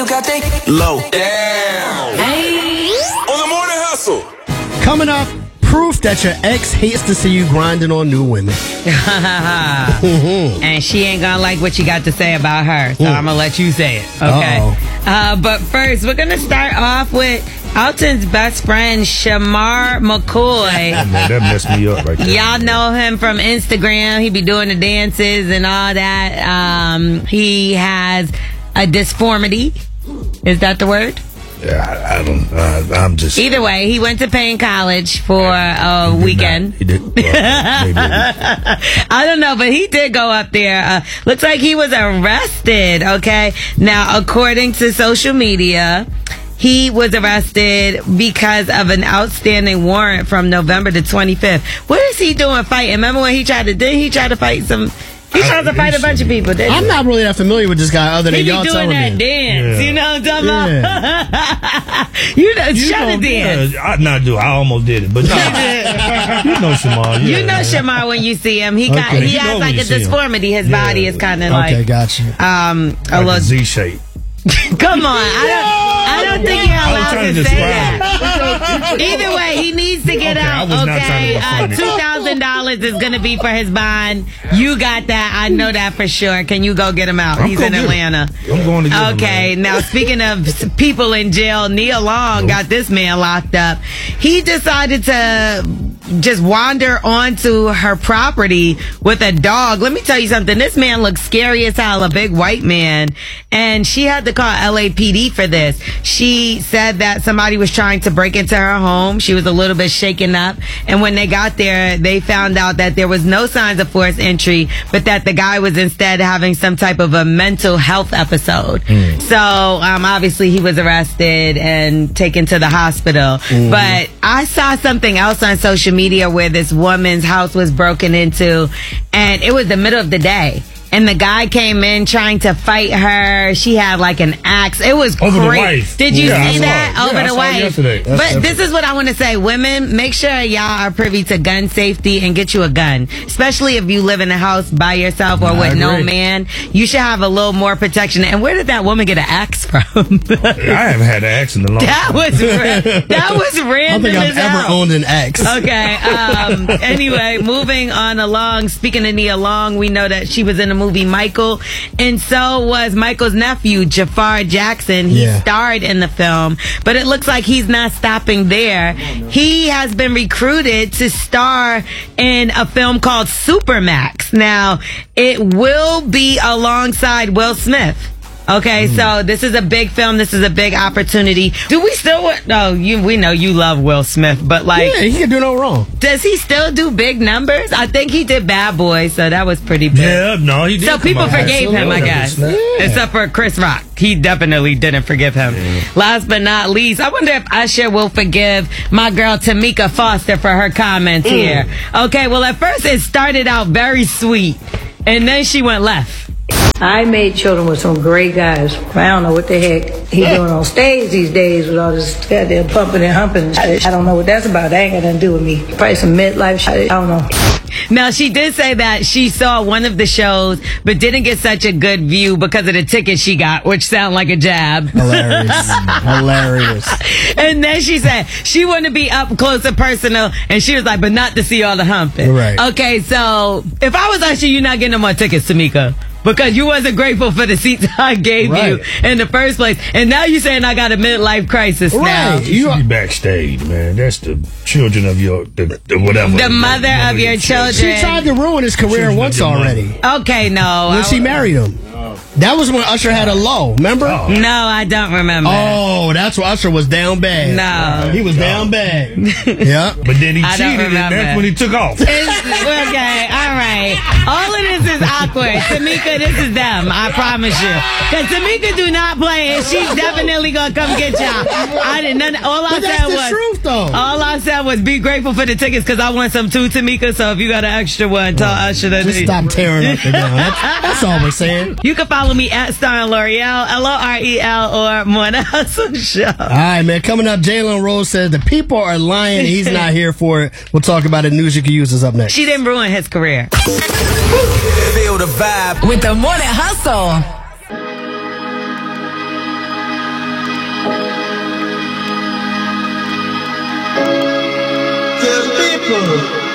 you got that low. Damn. Hey. On the morning hustle. Coming up, proof that your ex hates to see you grinding on new women. And she ain't gonna like what you got to say about her, so I'm gonna let you say it, okay? But first, we're gonna start off with Alton's best friend, Shamar McCoy. Man, that messed me up right there. Y'all know him from Instagram. He be doing the dances and all that. He has a disformity. Is that the word? Yeah, I'm just... Either way, he went to Payne College for a weekend. He did. Well, maybe. I don't know, but he did go up there. Looks like he was arrested, okay? Now, according to social media, he was arrested because of an outstanding warrant from November the 25th. What is he doing fighting? Remember when he tried to fight some... He tries to fight a bunch of people. I'm not really that familiar with this guy other than y'all telling me. He be doing that dance. Yeah. You know what I'm talking about? You know, try to dance. I almost did it, but no. You know Shamar. You know Shamar when you see him. He has like a disformity. His body is kind of like... Okay, gotcha. A like little a Z shape. Come on. I don't think you're allowed to say that. Either way, he needs to get out, okay? $2,000 is going to be for his bond. You got that. I know that for sure. Can you go get him out? He's in Atlanta. I'm going to get him. Okay, now speaking of people in jail, Nia Long got this man locked up. He decided to just wander onto her property with a dog. Let me tell you something. This man looks scary as hell, a big white man. And she had to call LAPD for this. She said that somebody was trying to break into her home. She was a little bit shaken up. And when they got there, they found out that there was no signs of forced entry, but that the guy was instead having some type of a mental health episode. So, obviously he was arrested and taken to the hospital. But I saw something else on social media where this woman's house was broken into, and it was the middle of the day. And the guy came in trying to fight her. She had like an axe. It was over crazy. The wife. Did you see that? Over the wife. Yesterday. But this is what I want to say. Women, make sure y'all are privy to gun safety and get you a gun. Especially if you live in a house by yourself or with no man. You should have a little more protection. And where did that woman get an axe from? I haven't had an axe in a long time. That was random. I don't think I've ever owned an axe. Okay. Anyway, moving on along. Speaking of Nia Long, we know that she was in the movie Michael, and so was Michael's nephew Jafar Jackson. He starred in the film, but it looks like he's not stopping there. He has been recruited to star in a film called Supermax. Now, it will be alongside Will Smith. Okay, so this is a big film. This is a big opportunity. Do we still... we know you love Will Smith, but like... Yeah, he can do no wrong. Does he still do big numbers? I think he did Bad Boys, so that was pretty big. Yeah, no, he did. So people forgave him, I guess. Yeah. Except for Chris Rock. He definitely didn't forgive him. Yeah. Last but not least, I wonder if Usher will forgive my girl Tamika Foster for her comments here. Okay, well, at first it started out very sweet, and then she went left. I made children with some great guys. I don't know what the heck he doing on stage these days with all this goddamn pumping and humping. I don't know what that's about. That ain't got nothing to do with me. Probably some midlife shit. I don't know. Now, she did say that she saw one of the shows, but didn't get such a good view because of the ticket she got, which sound like a jab. Hilarious. Hilarious. And then she said she wanted to be up close and personal, and she was like, but not to see all the humping. Right. Okay, so if I was Usher, you're not getting no more tickets, Tamika. Because you wasn't grateful for the seats I gave you in the first place. And now you're saying I got a midlife crisis now. You should be backstage, man. That's the children of your... whatever. The mother of your children. She tried to ruin his career once already. Okay, no. When she married him. That was when Usher had a low, remember? No, I don't remember. Oh, that's when Usher was down bad. No. He was down bad. Yeah. But then he cheated, and that's when he took off. Okay, all right. All of this is awkward. Tamika, this is them, I promise you. Because Tamika do not play, and she's definitely going to come get y'all. I didn't. All I said was... truth, though. All I said was be grateful for the tickets, because I want some too, Tamika, so if you got an extra one, tell Usher that... Just stop tearing up the ground. That's all we're saying. You can follow me at Star L'Oreal, L'Orel, or Morning Hustle Show. All right, man. Coming up, Jalen Rose says the people are lying. He's not here for it. We'll talk about it. News you can use is up next. She didn't ruin his career. Feel the vibe with the Morning Hustle. Good.